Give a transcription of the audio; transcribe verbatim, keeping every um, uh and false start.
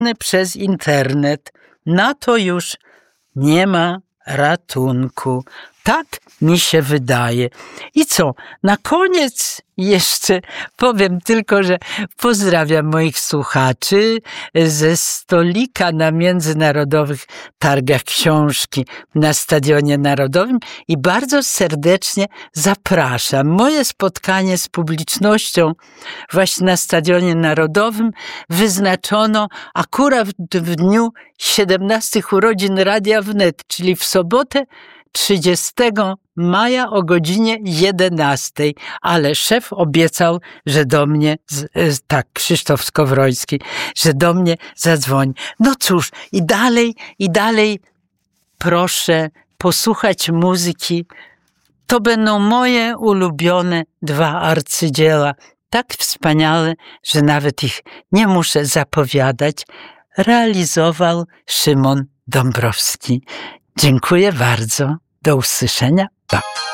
przez internet. Na to już nie ma ratunku. Tak mi się wydaje. I co? Na koniec jeszcze powiem tylko, że pozdrawiam moich słuchaczy ze stolika na Międzynarodowych Targach Książki na Stadionie Narodowym i bardzo serdecznie zapraszam. Moje spotkanie z publicznością właśnie na Stadionie Narodowym wyznaczono akurat w dniu siedemnastych urodzin Radia Wnet, czyli w sobotę trzydziestego maja o godzinie jedenastej, ale szef obiecał, że do mnie, tak, Krzysztof Skowroński, że do mnie zadzwoni. No cóż, i dalej, i dalej proszę posłuchać muzyki. To będą moje ulubione dwa arcydzieła, tak wspaniale, że nawet ich nie muszę zapowiadać. Realizował Szymon Dąbrowski. Dziękuję bardzo. Do usłyszenia. Pa.